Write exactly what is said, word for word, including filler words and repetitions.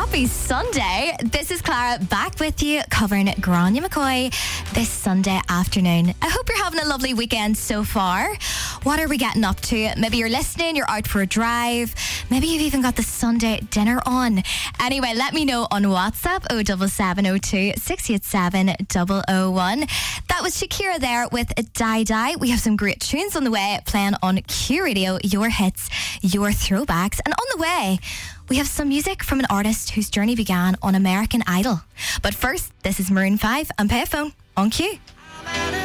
Happy Sunday. This is Clara back with you covering Grania McCoy this Sunday afternoon. I hope you're having a lovely weekend so far. What are we getting up to? Maybe you're listening, you're out for a drive. Maybe you've even got the Sunday dinner on. Anyway, let me know on WhatsApp oh seven seven oh two, six eight seven, oh oh one. That was Shakira there with Die Die. We have some great tunes on the way playing on Q Radio, your hits, your throwbacks. And on the way, we have some music from an artist whose journey began on American Idol. But first, this is Maroon five and Payphone on Q.